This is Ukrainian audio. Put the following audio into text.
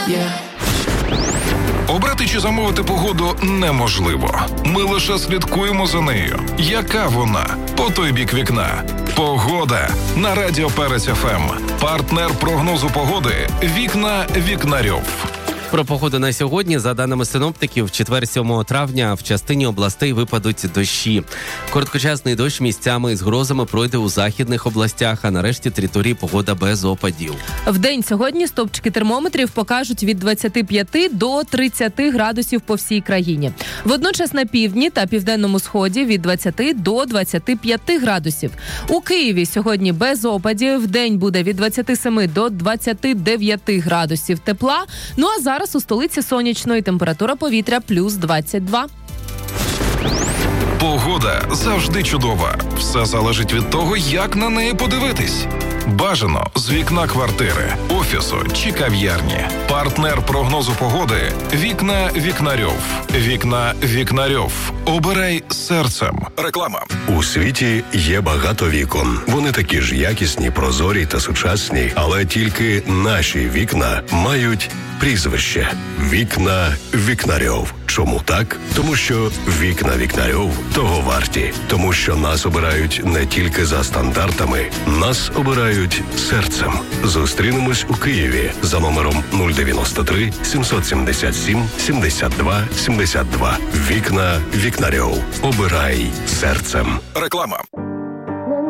Обрати чи замовити погоду неможливо. Ми лише слідкуємо за нею. Яка вона? По той бік вікна. Погода на Радіо Перець ФМ. Партнер прогнозу погоди «Вікна Вікнарьов». Про погоду на сьогодні, за даними синоптиків, в четвер 7 травня в частині областей випадуть дощі. Короткочасний дощ місцями з грозами пройде у західних областях, а на решті території погода без опадів. Вдень сьогодні стовпчики термометрів покажуть від 25 до 30 градусів по всій країні. Водночас на півдні та південному сході від 20 до 25 градусів. У Києві сьогодні без опадів, вдень буде від 27 до 29 градусів тепла. Ну а зараз у столиці сонячно і температура повітря плюс 22. Погода завжди чудова. Все залежить від того, як на неї подивитись. Бажано з вікна квартири, офісу чи кав'ярні. Партнер прогнозу погоди «Вікна Вікнарьов». «Вікна Вікнарьов». Обирай серцем. Реклама. У світі є багато вікон. Вони такі ж якісні, прозорі та сучасні, але тільки наші вікна мають прізвище «Вікна Вікнарьов». Чому так? Тому що «Вікна Вікнарьов» того варті. Тому що нас обирають не тільки за стандартами, нас обирають серцем. Зустрінемось у Києві за номером 093 777 72 72. «Вікна Вікнарьов». Обирай серцем. Реклама.